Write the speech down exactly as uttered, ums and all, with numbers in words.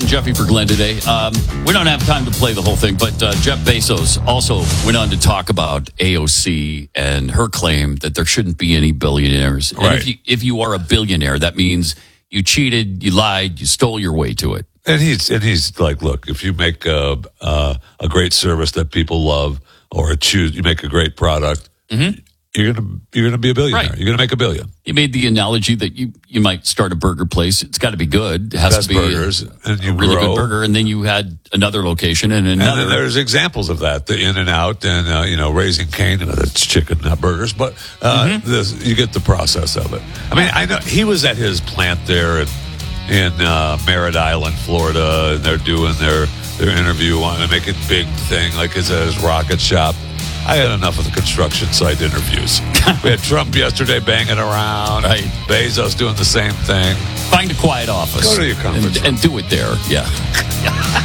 and Jeffy for Glenn today. Um, we don't have time to play the whole thing, but uh, Jeff Bezos also went on to talk about A O C and her claim that there shouldn't be any billionaires. And Right. if you, if you are a billionaire, that means you cheated, you lied, you stole your way to it. And he's and he's like, look, if you make a a, a great service that people love, or a choose, you make a great product, Mm-hmm. you're gonna you're gonna be a billionaire. Right. You're gonna make a billion. You made the analogy that you, you might start a burger place. It's got to be good. It has Best to be burgers, a, and you a really grow. good burger. And then you had another location and And another. then there's examples of that, the In and Out, and uh, you know, Raising Cane, and that's chicken, not burgers. But uh, Mm-hmm. this, you get the process of it. I mean, I know he was at his plant there in, in uh, Merritt Island, Florida, and they're doing their their interview on to make a big thing, like it's at his rocket shop. I had enough of the construction site interviews. We had Trump yesterday banging around. Right. Bezos doing the same thing. Find a quiet office. Go to your conference and, room. and do it there. Yeah.